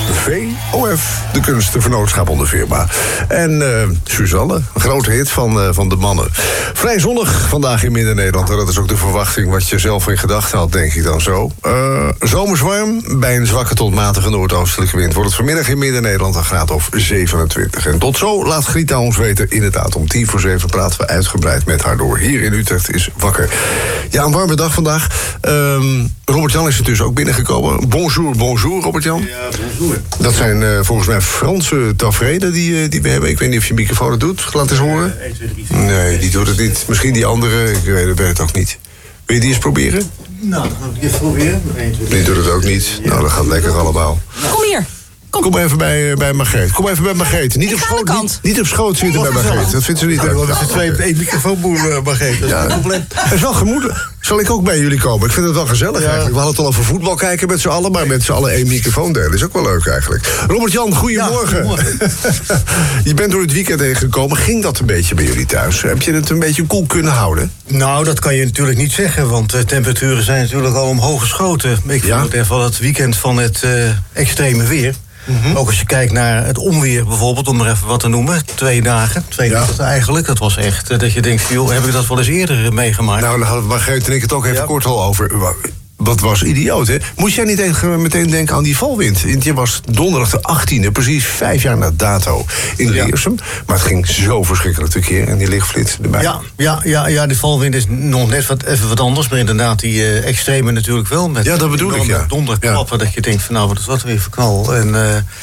VOF, de kunstenvernootschap onder firma. En Suzanne, een grote hit van de mannen. Vrij zonnig vandaag in Midden-Nederland. En dat is ook de verwachting wat je zelf in gedachten had, denk ik dan zo. Zomers warm, bij een zwakke tot matige noordoostelijke wind wordt het vanmiddag in Midden-Nederland een graad of 27. En tot zo laat Grieta ons weten. Inderdaad, om 6:50 praten we uitgebreid met haar door. Hier in Utrecht is wakker. Ja, een warme dag vandaag. Robert-Jan is er dus ook binnengekomen. Bonjour, Robert-Jan. Ja, bonjour. Dat zijn volgens mij Franse tafereelen die we hebben. Ik weet niet of je microfoon het doet. Laat eens horen. 1, 2, 3, 4. Nee, die doet het niet. Misschien die andere, ik weet het ook niet. Wil je die eens proberen? Nou, dan ga ik even proberen. 1, 2, 3. Die doet het ook niet. Nou, dat gaat lekker allemaal. Kom hier. Kom even bij Margreet. Kom even bij Margreet. Niet op schoot zitten bij Margreet. Dat vindt ze niet leuk. Dat is 1 microfoonboer, Margreet. Dat is geen probleem. Het is wel gemoedelijk. Zal ik ook bij jullie komen? Ik vind het wel gezellig eigenlijk. We hadden het al over voetbal kijken met z'n allen, maar met z'n allen 1 microfoon delen is ook wel leuk eigenlijk. Robert-Jan, goedemorgen. Ja, goedemorgen. Je bent door het weekend heen gekomen. Ging dat een beetje bij jullie thuis? Heb je het een beetje koel kunnen houden? Nou, dat kan je natuurlijk niet zeggen, want de temperaturen zijn natuurlijk al omhoog geschoten. Ik vond het echt wel het weekend van het extreme weer. Mm-hmm. Ook als je kijkt naar het onweer bijvoorbeeld, om er even wat te noemen. 2 dagen, 2 nachten eigenlijk. Dat was echt dat je denkt, joh, heb ik dat wel eens eerder meegemaakt? Nou, daar hadden Margreet en ik het ook even kort al over. Wat was idioot, hè? Moest jij niet meteen denken aan die valwind? Want je was donderdag de 18e, precies 5 jaar na dato in Leersum. Maar het ging zo verschrikkelijk tekeer en die lichtflits erbij. Ja, de valwind is nog net even wat anders. Maar inderdaad, die extreme natuurlijk wel. Met dat bedoel ik, ja. Donderklappen, dat je denkt van nou, wat is dat weer voor knal. En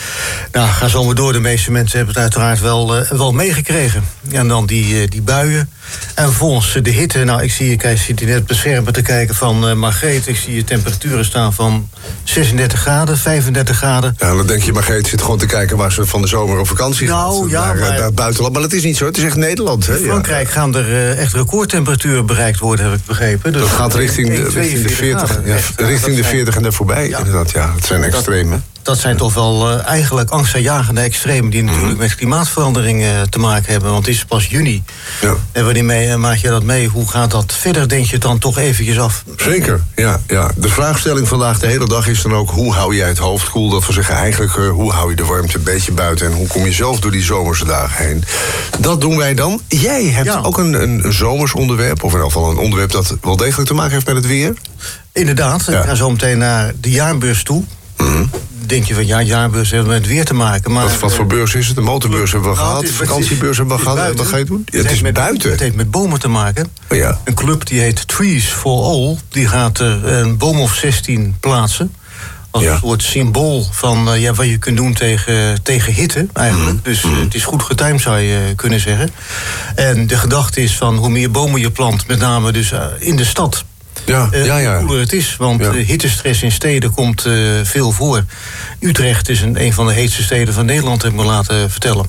ga zo maar door. De meeste mensen hebben het uiteraard wel meegekregen. En dan die buien. En vervolgens de hitte. Nou, ik zie je net beschermen te kijken van Margreet. Ik zie je temperaturen staan van 36 graden, 35 graden. Ja, dan denk je, Margreet zit gewoon te kijken waar ze van de zomer op vakantie gaat. Naar het buitenland. Maar dat is niet zo, het is echt Nederland. Hè? In Frankrijk gaan er echt recordtemperaturen bereikt worden, heb ik begrepen. Dus dat gaat richting de 40. Richting de 40 en daar voorbij. Inderdaad, het zijn extreme. Dat zijn toch wel eigenlijk angstaanjagende extremen die natuurlijk met klimaatverandering te maken hebben. Want het is pas juni. Ja. En wanneer maak je dat mee? Hoe gaat dat verder, denk je dan toch eventjes af? Zeker, ja. De vraagstelling vandaag de hele dag is dan ook, hoe hou jij het hoofd koel? Dat we zeggen eigenlijk, hoe hou je de warmte een beetje buiten? En hoe kom je zelf door die zomerse dagen heen? Dat doen wij dan. Jij hebt ook een zomers onderwerp, of in ieder geval een onderwerp dat wel degelijk te maken heeft met het weer? Inderdaad, ik ga zo meteen naar de jaarbeurs toe. Denk je van jaarbeurs heeft met het weer te maken. Maar wat voor beurs is het? De motorbeurs hebben we gehad, de vakantiebeurs hebben we gehad. Wat ga je doen? Het is buiten. Het heeft met bomen te maken. Een club die heet Trees for All, die gaat er een boom of 16 plaatsen. Als een soort symbool van wat je kunt doen tegen hitte eigenlijk. Dus het is goed getimed, zou je kunnen zeggen. En de gedachte is van hoe meer bomen je plant, met name dus in de stad. Hoe koeler het is, want hittestress in steden komt veel voor. Utrecht is een van de heetste steden van Nederland, heb ik me laten vertellen.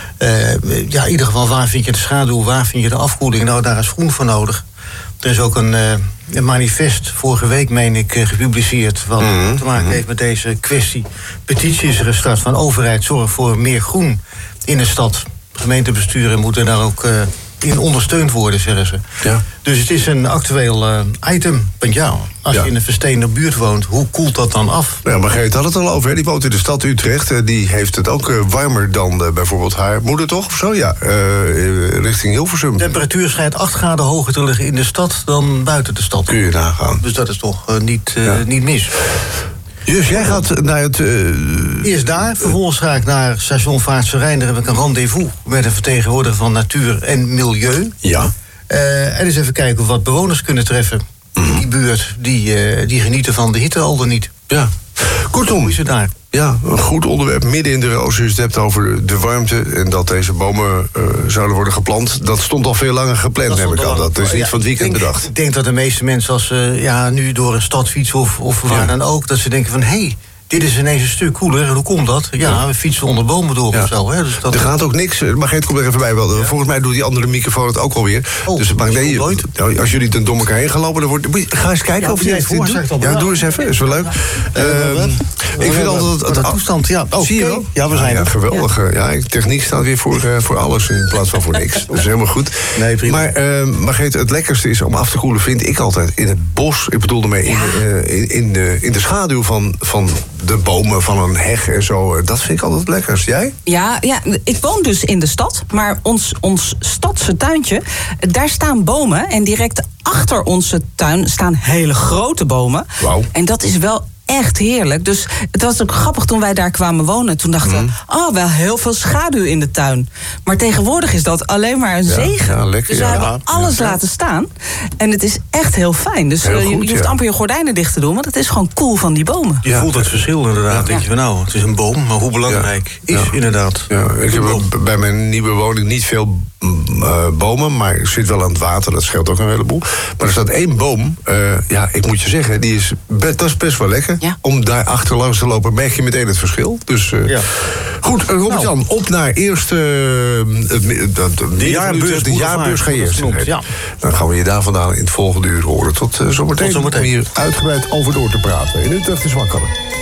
In ieder geval, waar vind je de schaduw, waar vind je de afkoeling? Nou, daar is groen voor nodig. Er is ook een manifest, vorige week meen ik, gepubliceerd, wat te maken heeft met deze kwestie. Petitie is er gestart van overheid, zorg voor meer groen in de stad. Gemeentebesturen moeten daar ook in ondersteund worden, zeggen ze. Ja. Dus het is een actueel item. Want als je in een versteende buurt woont, hoe koelt dat dan af? Ja, Margreet had het al over. Die woont in de stad Utrecht. Die heeft het ook warmer dan bijvoorbeeld haar moeder, toch? Of zo? Ja, richting Hilversum. De temperatuur schijnt 8 graden hoger te liggen in de stad dan buiten de stad. Kun je nagaan. Dus dat is toch niet mis. Dus jij gaat naar het... Eerst daar, vervolgens ga ik naar station Vaartse Rijn. Daar heb ik een rendezvous met een vertegenwoordiger van natuur en milieu. Ja. En eens even kijken wat bewoners kunnen treffen in die buurt. Die genieten van de hitte al dan niet. Ja. Kortom, hoe is het daar? Ja, een goed onderwerp. Midden in de roos is het hebt over de warmte en dat deze bomen zouden worden geplant. Dat stond al veel langer gepland, neem ik aan. Dat is niet van het weekend bedacht. Ik denk dat de meeste mensen, als ze nu door een stad fietsen of waar dan ook, dat ze denken van, hé, dit is ineens een stuk koeler. En hoe komt dat? Ja, we fietsen onder bomen door of zo. Hè? Dus dat... Er gaat ook niks. Margreet, kom er even bij. Volgens mij doet die andere microfoon het ook alweer. Dus het maakt als jullie dan door elkaar heen gaan lopen, dan wordt... Ga eens kijken of je het doet. Ja, doe eens even. Is wel leuk. Ik vind altijd de toestand, ja. Zie je wel? Ja, we zijn er. Geweldig. Ja, techniek staat weer voor alles in plaats van voor niks. Dat is helemaal goed. Nee, prima. Maar Margreet, het lekkerste is om af te koelen, vind ik altijd in het bos. Ik bedoel ermee in de schaduw van de bomen, van een heg en zo. Dat vind ik altijd het lekkerst. Jij? Ja, ik woon dus in de stad. Maar ons stadse tuintje, daar staan bomen. En direct achter onze tuin staan hele grote bomen. Wauw. En dat is wel echt heerlijk. Dus het was ook grappig toen wij daar kwamen wonen. Toen dachten we, wel heel veel schaduw in de tuin. Maar tegenwoordig is dat alleen maar een zegen. Ja, lekker, dus we hebben alles laten staan. En het is echt heel fijn. Dus heel goed, je hoeft amper je gordijnen dicht te doen. Want het is gewoon cool van die bomen. Je voelt het verschil inderdaad. Denk je van nou, het is een boom. Maar hoe belangrijk is inderdaad. Ja, ik heb bij mijn nieuwe woning niet veel bomen, maar ik zit wel aan het water, dat scheelt ook een heleboel. Maar er staat 1 boom, ik moet je zeggen, dat is best wel lekker. Ja. Om daar achter langs te lopen, merk je meteen het verschil. Dus goed, Robert-Jan, op naar eerst de jaarbeurs ga je eerst. Ja. Dan gaan we je daar vandaan in het volgende uur horen. Tot zometeen. Tot zometeen. Om hier uitgebreid over door te praten. In Utrecht is wakker.